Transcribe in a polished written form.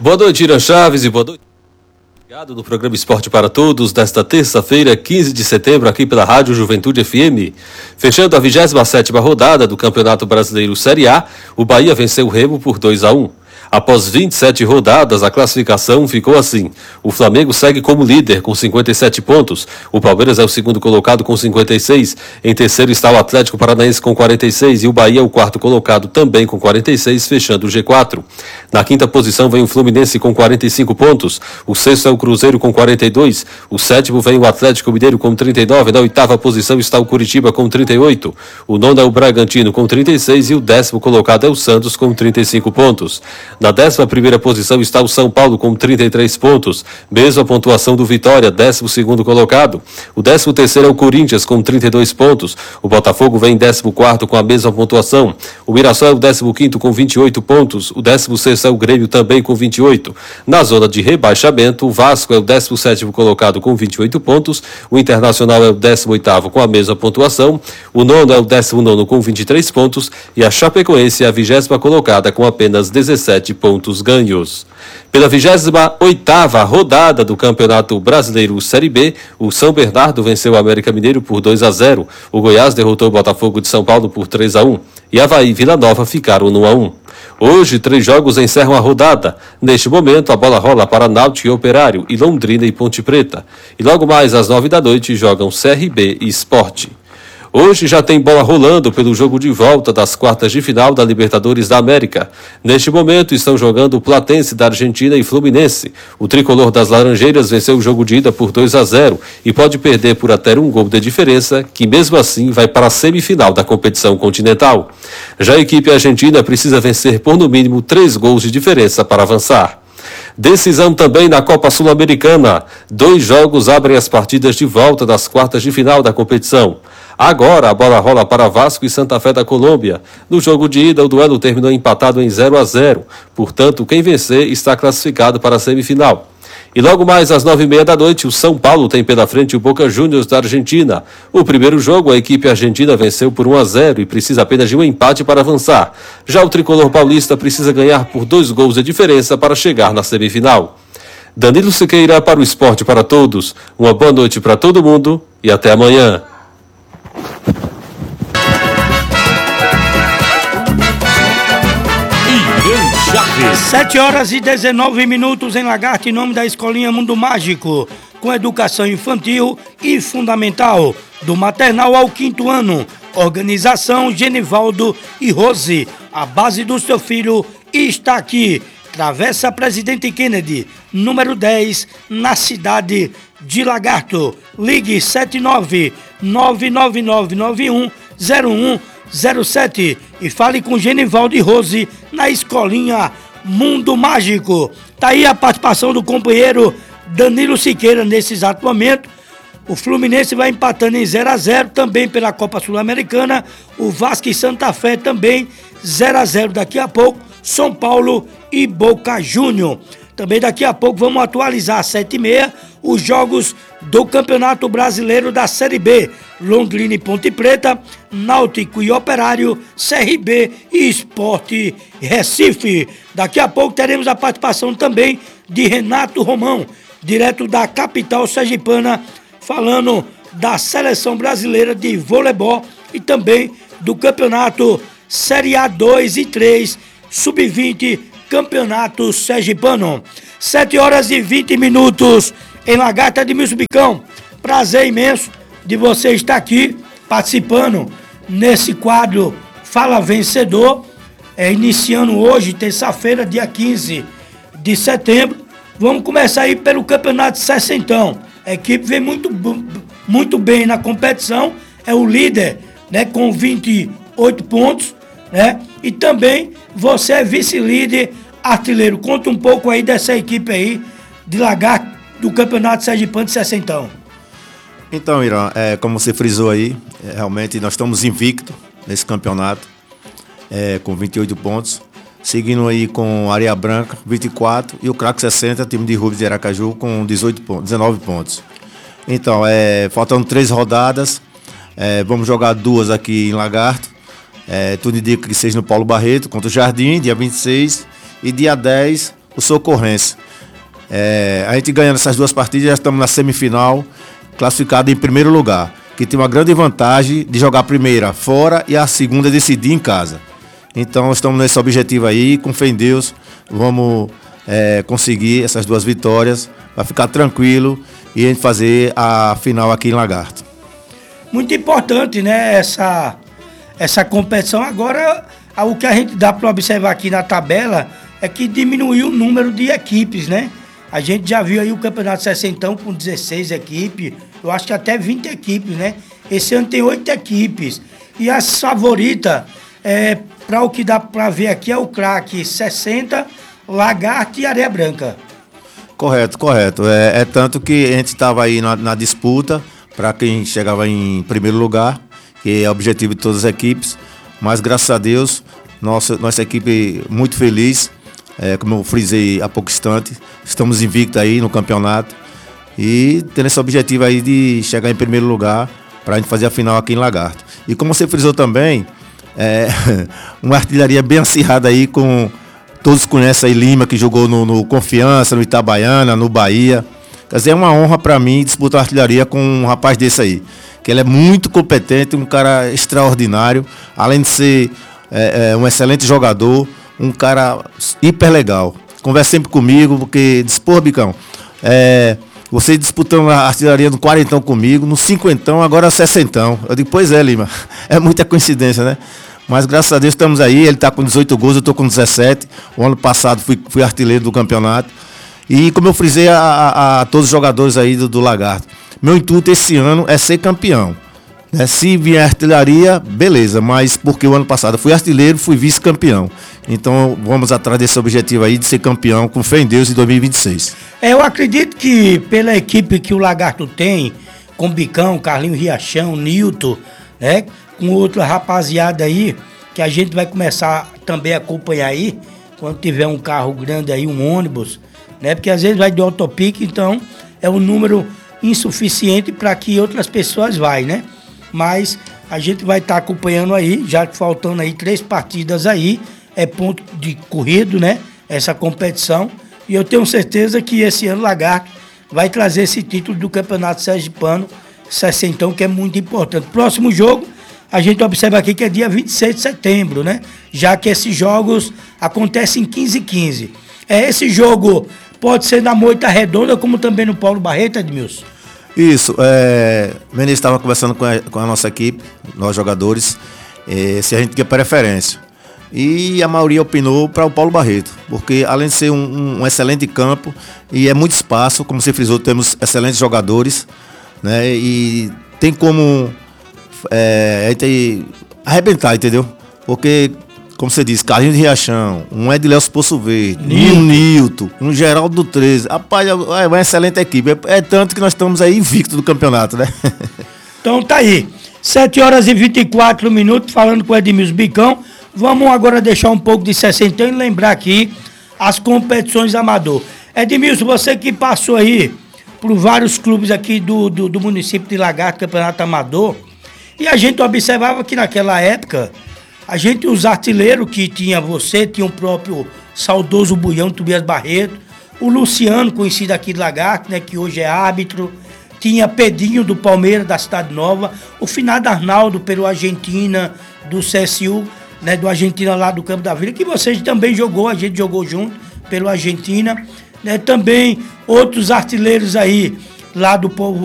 Boa noite, Irã Chaves, e boa noite. Obrigado no programa Esporte para Todos desta terça-feira, 15 de setembro, aqui pela Rádio Juventude FM. Fechando a 27ª rodada do Campeonato Brasileiro Série A, o Bahia venceu o Remo por 2-1. Após 27 rodadas, a classificação ficou assim. O Flamengo segue como líder com 57 pontos. O Palmeiras é o segundo colocado com 56. Em terceiro está o Atlético Paranaense com 46 e o Bahia é o quarto colocado também com 46, fechando o G4. Na quinta posição vem o Fluminense com 45 pontos. O sexto é o Cruzeiro com 42. O sétimo vem o Atlético Mineiro com 39. Na oitava posição está o Curitiba com 38. O nono é o Bragantino com 36 e o décimo colocado é o Santos com 35 pontos. Na 11ª posição está o São Paulo com 33 pontos, mesma pontuação do Vitória, 12º colocado. O 13º é o Corinthians com 32 pontos. O Botafogo vem em 14º com a mesma pontuação. O Mirassol é o 15º com 28 pontos. O 16º é o Grêmio também com 28. Na zona de rebaixamento, o Vasco é o 17º colocado com 28 pontos. O Internacional é o 18º com a mesma pontuação. O nono é o 19º com 23 pontos. E a Chapecoense é a 20ª colocada com apenas 17 pontos ganhos. Pela 28ª rodada do Campeonato Brasileiro Série B, o São Bernardo venceu o América Mineiro por 2-0. O Goiás derrotou o Botafogo de São Paulo por 3-1. E Avaí e Vila Nova ficaram no 1-1. Hoje, 3 jogos encerram a rodada. Neste momento, a bola rola para Náutico e Operário, e Londrina e Ponte Preta. E logo mais às 21h jogam CRB e Sport. Hoje já tem bola rolando pelo jogo de volta das quartas de final da Libertadores da América. Neste momento estão jogando o Platense da Argentina e Fluminense. O tricolor das Laranjeiras venceu o jogo de ida por 2-0 e pode perder por até um gol de diferença, que mesmo assim vai para a semifinal da competição continental. Já a equipe argentina precisa vencer por no mínimo 3 gols de diferença para avançar. Decisão também na Copa Sul-Americana. 2 jogos abrem as partidas de volta das quartas de final da competição. Agora a bola rola para Vasco e Santa Fé da Colômbia. No jogo de ida, o duelo terminou empatado em 0-0. Portanto, quem vencer está classificado para a semifinal. E logo mais às 21h30, o São Paulo tem pela frente o Boca Juniors da Argentina. O primeiro jogo, a equipe argentina venceu por 1-0 e precisa apenas de um empate para avançar. Já o tricolor paulista precisa ganhar por 2 gols de diferença para chegar na semifinal. Danilo Siqueira para o Esporte para Todos. Uma boa noite para todo mundo e até amanhã. 7h19 em Lagarto, em nome da Escolinha Mundo Mágico, com educação infantil e fundamental, do maternal ao 5º ano. Organização Genivaldo e Rose. A base do seu filho está aqui. Travessa Presidente Kennedy, número 10, na cidade de Lagarto. Ligue 79-99991-0107 e fale com Genivaldo e Rose na Escolinha Mundo Mágico. Tá aí a participação do companheiro Danilo Siqueira nesse exato momento. O Fluminense vai empatando em 0-0 também pela Copa Sul-Americana. O Vasco e Santa Fé também 0-0 daqui a pouco. São Paulo e Boca Júnior. Também daqui a pouco vamos atualizar às 7h30 os jogos do Campeonato Brasileiro da Série B. Londrina e Ponte Preta, Náutico e Operário, CRB e Sport Recife. Daqui a pouco teremos a participação também de Renato Romão, direto da capital sergipana, falando da Seleção Brasileira de Voleibol e também do Campeonato Série A 2 e 3, Sub-20, Campeonato Sergipano. 7h20 em Lagarto, Edmilson Bicão. Prazer imenso de você estar aqui participando nesse quadro Fala Vencedor, iniciando hoje, terça-feira, dia 15 de setembro. Vamos começar aí pelo Campeonato Sessentão. A equipe vem muito bem na competição, é o líder, né, com 28 pontos, né? E também você é vice-líder artilheiro. Conta um pouco aí dessa equipe aí de Lagarto do Campeonato Sergipano de Sessentão. Então, Irã, como você frisou aí, realmente nós estamos invictos nesse campeonato, com 28 pontos. Seguindo aí com Areia Branca, 24, e o Craque 60, time de Rubens de Aracaju, com 19 pontos. Então, faltando 3 rodadas, vamos jogar 2 aqui em Lagarto. Tudo indica que seja no Paulo Barreto, contra o Jardim, dia 26, e dia 10, o Socorrense. A gente ganhando essas duas partidas, já estamos na semifinal, classificado em primeiro lugar, que tem uma grande vantagem de jogar a primeira fora e a segunda decidir em casa. Então estamos nesse objetivo aí, com fé em Deus, vamos conseguir essas duas vitórias, para ficar tranquilo e a gente fazer a final aqui em Lagarto. Muito importante, né, essa competição. Agora, o que a gente dá para observar aqui na tabela é que diminuiu o número de equipes, né? A gente já viu aí o Campeonato 60 com 16 equipes, eu acho que até 20 equipes, né? Esse ano tem 8 equipes. E as favoritas, para o que dá para ver aqui, é o craque 60, Lagarto e Areia Branca. Correto. É tanto que a gente estava aí na disputa para quem chegava em primeiro lugar, que é o objetivo de todas as equipes. Mas graças a Deus, nossa equipe muito feliz. Como eu frisei há pouco instante, estamos invictos aí no campeonato e tendo esse objetivo aí de chegar em primeiro lugar para a gente fazer a final aqui em Lagarto. E como você frisou também, uma artilharia bem acirrada aí com... Todos conhecem aí Lima, que jogou no Confiança, no Itabaiana, no Bahia. Quer dizer, é uma honra para mim disputar a artilharia com um rapaz desse aí. Que ele é muito competente, um cara extraordinário. Além de ser um excelente jogador, um cara hiper legal. Conversa sempre comigo, porque diz, pô, Bicão, você disputando a artilharia no 40 comigo, no 50, agora 60. Eu digo, pois é, Lima, é muita coincidência, né? Mas graças a Deus estamos aí, ele está com 18 gols, eu estou com 17. O ano passado fui artilheiro do campeonato. E como eu frisei a todos os jogadores aí do Lagarto, meu intuito esse ano é ser campeão. Se vier artilharia, beleza, mas porque o ano passado eu fui artilheiro, fui vice-campeão. Então vamos atrás desse objetivo aí de ser campeão, com fé em Deus, em 2026. Eu acredito que pela equipe que o Lagarto tem, com Bicão, Carlinho Riachão, Nilton, né? Com outra rapaziada aí, que a gente vai começar também a acompanhar aí, quando tiver um carro grande aí, um ônibus, né? Porque às vezes vai de autopique, então é um número insuficiente para que outras pessoas vão, né? Mas a gente vai estar acompanhando aí, já faltando aí 3 partidas aí, é ponto de corrido, né? Essa competição. E eu tenho certeza que esse ano o Lagarto vai trazer esse título do Campeonato Sergipano 60, que é muito importante. Próximo jogo, a gente observa aqui que é dia 26 de setembro, né? Já que esses jogos acontecem em 15h15. Esse jogo pode ser na Moita Redonda, como também no Paulo Barreto, Edmilson? Isso, Menezes estava conversando com a nossa equipe, nós jogadores, se a gente tinha preferência. E a maioria opinou para o Paulo Barreto, porque além de ser um excelente campo, e é muito espaço, como você frisou, temos excelentes jogadores, né? E tem como a gente arrebentar, entendeu? Porque, como você disse, Carlinhos de Riachão, um Edileucio Poço Verde, um Nilton, um Geraldo do 13. Rapaz, é uma excelente equipe. É tanto que nós estamos aí invictos do campeonato, né? Então tá aí. 7h24, falando com o Edmilson Bicão. Vamos agora deixar um pouco de 60 e lembrar aqui as competições amador. Edmilson, você que passou aí por vários clubes aqui do município de Lagarto, campeonato amador, e a gente observava que naquela época, os artilheiros que tinha o próprio saudoso Buião, Tobias Barreto, o Luciano, conhecido aqui de Lagarto, né, que hoje é árbitro, tinha Pedinho do Palmeiras, da Cidade Nova, o finado Arnaldo pelo Argentina, do CSU, né, do Argentina lá do Campo da Vila, que você também jogou, a gente jogou junto pelo Argentina, né, também outros artilheiros aí lá do povo